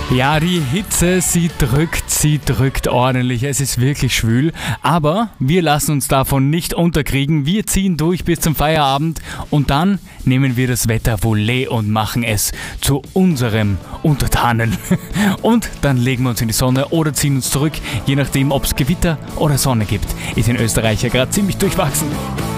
Ja, die Hitze, sie drückt ordentlich. Es ist wirklich schwül. Aber wir lassen uns davon nicht unterkriegen. Wir ziehen durch bis zum Feierabend und dann nehmen wir das Wetter Volée und machen es zu unserem Untertanen. Und dann legen wir uns in die Sonne oder ziehen uns zurück, je nachdem, ob es Gewitter oder Sonne gibt. Ist in Österreich ja gerade ziemlich durchwachsen.